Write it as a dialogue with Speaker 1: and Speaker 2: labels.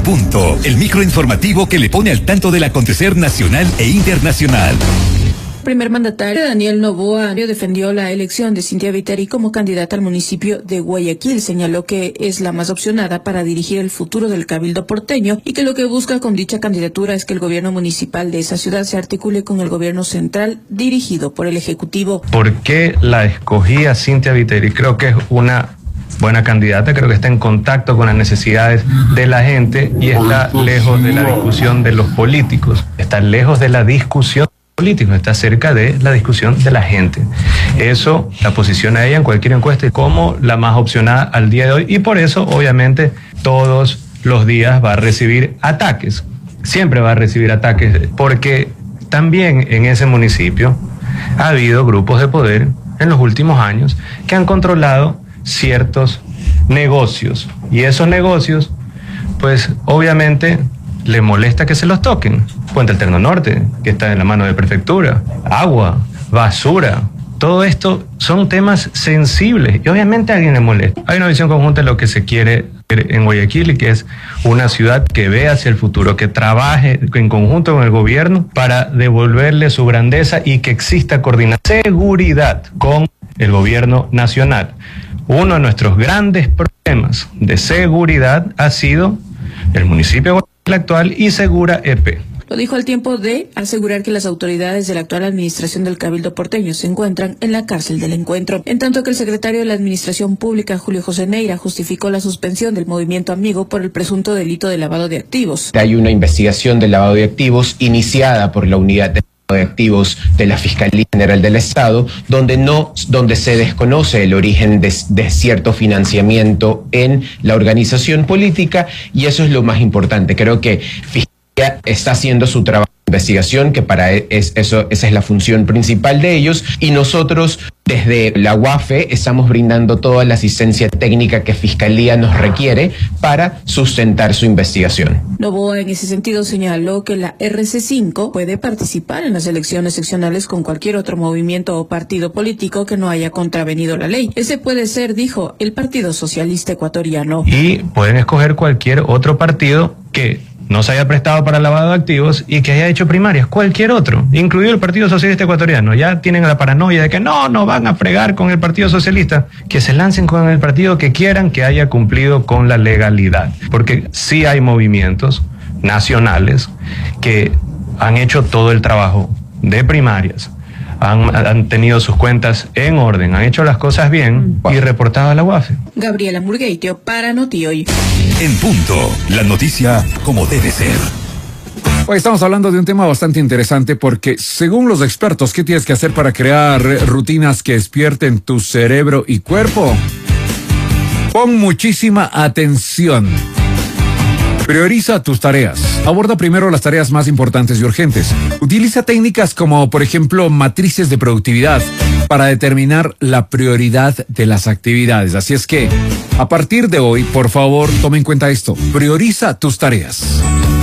Speaker 1: Punto, el microinformativo que le pone al tanto del acontecer nacional e internacional.
Speaker 2: El primer mandatario, Daniel Noboa, defendió la elección de Cynthia Viteri como candidata al municipio de Guayaquil. Señaló que es la más opcionada para dirigir el futuro del Cabildo porteño y que lo que busca con dicha candidatura es que el gobierno municipal de esa ciudad se articule con el gobierno central dirigido por el Ejecutivo.
Speaker 3: ¿Por qué la escogí a Cynthia Viteri? Creo que es una buena candidata, creo que está en contacto con las necesidades de la gente y está lejos de la discusión de los políticos, está lejos de la discusión político, está cerca de la discusión de la gente. Eso la posiciona a ella en cualquier encuesta como la más opcionada al día de hoy y por eso obviamente todos los días va a recibir ataques, siempre va a recibir ataques porque también en ese municipio ha habido grupos de poder en los últimos años que han controlado ciertos negocios y esos negocios pues obviamente le molesta que se los toquen. Puente Alterno Norte, que está en la mano de prefectura, agua, basura, todo esto son temas sensibles y obviamente a alguien le molesta. Hay una visión conjunta de lo que se quiere en Guayaquil y que es una ciudad que ve hacia el futuro, que trabaje en conjunto con el gobierno para devolverle su grandeza y que exista coordinación, seguridad con el gobierno nacional. Uno de nuestros grandes problemas de seguridad ha sido el municipio de Guayaquil actual y Segura EP.
Speaker 2: Lo dijo al tiempo de asegurar que las autoridades de la actual administración del Cabildo porteño se encuentran en la cárcel del encuentro, en tanto que el secretario de la Administración Pública, Julio José Neira, justificó la suspensión del Movimiento Amigo por el presunto delito de lavado de activos.
Speaker 4: Hay una investigación de lavado de activos iniciada por la unidad de activos de la Fiscalía General del Estado, donde se desconoce el origen de cierto financiamiento en la organización política y eso es lo más importante. Creo que Fiscalía está haciendo su trabajo de investigación, que esa es la función principal de ellos y nosotros desde la UAFE estamos brindando toda la asistencia técnica que Fiscalía nos requiere para sustentar su investigación.
Speaker 2: Noboa en ese sentido señaló que la RC5 puede participar en las elecciones seccionales con cualquier otro movimiento o partido político que no haya contravenido la ley. Ese puede ser, dijo, el Partido Socialista Ecuatoriano.
Speaker 3: Y pueden escoger cualquier otro partido que no se haya prestado para lavado de activos y que haya hecho primarias, cualquier otro, incluido el Partido Socialista Ecuatoriano. Ya tienen la paranoia de que no van a fregar con el Partido Socialista, que se lancen con el partido que quieran, que haya cumplido con la legalidad, porque sí hay movimientos nacionales que han hecho todo el trabajo de primarias, han tenido sus cuentas en orden, han hecho las cosas bien y reportado a la UAFE.
Speaker 2: Gabriela Murgueitio para Noti-Hoy.
Speaker 1: En punto, la noticia como debe ser.
Speaker 5: Hoy estamos hablando de un tema bastante interesante porque, según los expertos, ¿qué tienes que hacer para crear rutinas que despierten tu cerebro y cuerpo? Pon muchísima atención. Prioriza tus tareas. Aborda primero las tareas más importantes y urgentes. Utiliza técnicas como, por ejemplo, matrices de productividad para determinar la prioridad de las actividades. Así es que, a partir de hoy, por favor, toma en cuenta esto. Prioriza tus tareas.